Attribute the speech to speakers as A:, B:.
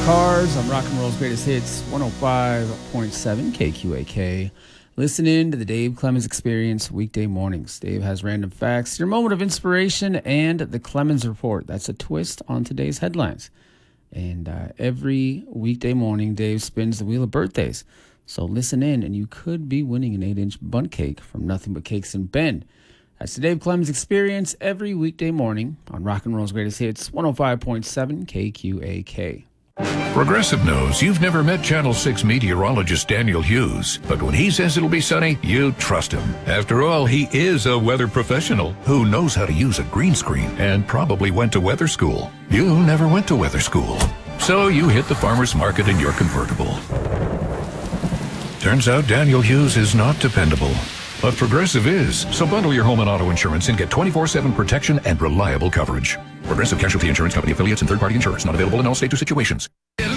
A: Cars on Rock and Roll's Greatest Hits, 105.7 KQAK. Listen in to the Dave Clemens Experience weekday mornings. Dave has random facts, your moment of inspiration, and the Clemens Report. That's a twist on today's headlines. And every weekday morning, Dave spins the wheel of birthdays. So listen in, and you could be winning an 8-inch bundt cake from Nothing But Cakes in Bend. That's the Dave Clemens Experience every weekday morning on Rock and Roll's Greatest Hits, 105.7 KQAK.
B: Progressive knows you've never met Channel 6 meteorologist Daniel Hughes, but when he says it'll be sunny, you trust him. After all, he is a weather professional who knows how to use a green screen and probably went to weather school. You never went to weather school, so you hit the farmer's market in your convertible. Turns out Daniel Hughes is not dependable, but Progressive is. So bundle your home and auto insurance and get 24/7 protection and reliable coverage. Progressive Casualty Insurance Company affiliates and third-party insurers not available in all states or situations.